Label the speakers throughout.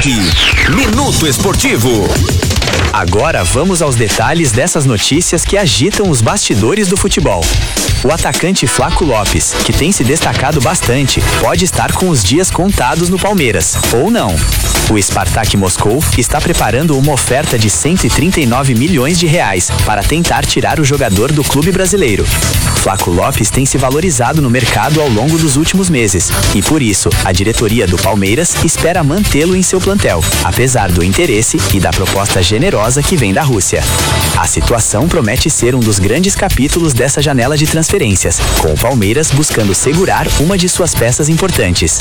Speaker 1: aqui, Minuto Esportivo.
Speaker 2: Agora vamos aos detalhes dessas notícias que agitam os bastidores do futebol. O atacante Flaco Lopes, que tem se destacado bastante, pode estar com os dias contados no Palmeiras, ou não. O Spartak Moscou está preparando uma oferta de 139 milhões de reais para tentar tirar o jogador do clube brasileiro. Flaco Lopes tem se valorizado no mercado ao longo dos últimos meses e, por isso, a diretoria do Palmeiras espera mantê-lo em seu plantel, apesar do interesse e da proposta generosa que vem da Rússia. A situação promete ser um dos grandes capítulos dessa janela de transferências, com o Palmeiras buscando segurar uma de suas peças importantes.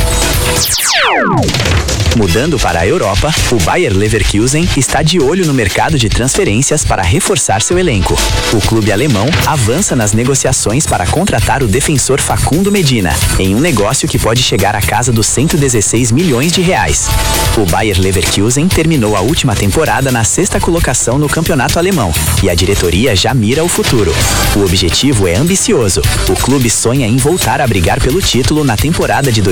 Speaker 2: Mudando para a Europa, o Bayer Leverkusen está de olho no mercado de transferências para reforçar seu elenco. O clube alemão avança nas negociações para contratar o defensor Facundo Medina, em um negócio que pode chegar à casa dos 116 milhões de reais. O Bayer Leverkusen terminou a última temporada na 6ª colocação no campeonato alemão e a diretoria já mira o futuro. O objetivo é ambicioso. O clube sonha em voltar a brigar pelo título na temporada de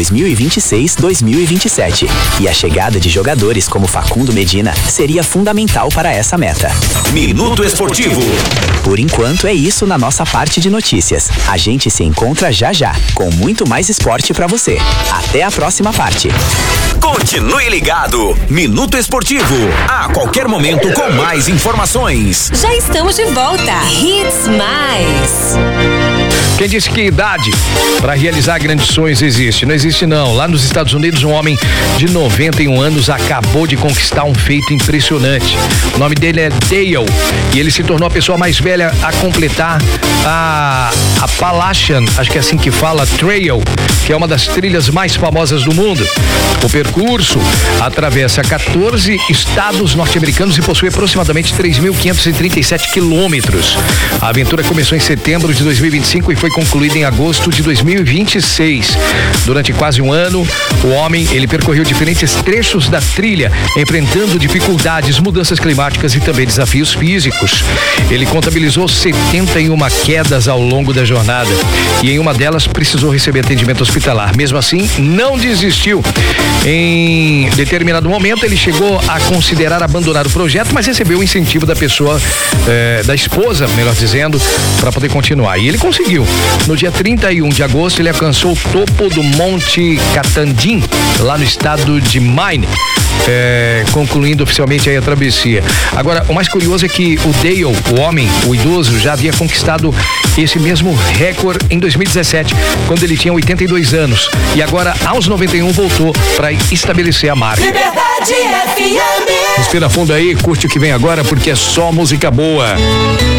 Speaker 2: 2026-2027 e a chegada de jogadores como Facundo Medina seria fundamental para essa meta.
Speaker 1: Minuto Esportivo.
Speaker 2: Por enquanto é isso na nossa parte de notícias. A gente se encontra já com muito mais esporte para você. Até a próxima parte.
Speaker 1: Continue ligado. Minuto Esportivo. A qualquer momento com mais informações.
Speaker 3: Já estamos de volta. Hits Mais.
Speaker 4: Quem disse que idade para realizar grandes sonhos existe? Não existe não. Lá nos Estados Unidos, um homem de 91 anos acabou de conquistar um feito impressionante. O nome dele é Dale e ele se tornou a pessoa mais velha a completar a Appalachian, acho que é assim que fala, Trail, que é uma das trilhas mais famosas do mundo. O percurso atravessa 14 estados norte-americanos e possui aproximadamente 3.537 quilômetros. A aventura começou em setembro de 2025 e foi concluída em agosto de 2026. Durante quase um ano, o homem, ele percorreu diferentes trechos da trilha, enfrentando dificuldades, mudanças climáticas e também desafios físicos. Ele contabilizou 71 quedas ao longo da jornada e em uma delas precisou receber atendimento hospitalar. Mesmo assim, não desistiu. Em determinado momento, ele chegou a considerar abandonar o projeto, mas recebeu o incentivo da pessoa, da esposa, melhor dizendo, para poder continuar. E ele conseguiu. No dia 31 de agosto, ele alcançou o topo do Monte Catandim, lá no estado de Maine, concluindo oficialmente aí a travessia. Agora, o mais curioso é que o Dale, o homem, o idoso, já havia conquistado esse mesmo recorde em 2017, quando ele tinha 82 anos. E agora, aos 91, voltou para estabelecer a marca.
Speaker 3: Liberdade FM.
Speaker 4: Respira fundo aí, curte o que vem agora, porque é só música boa.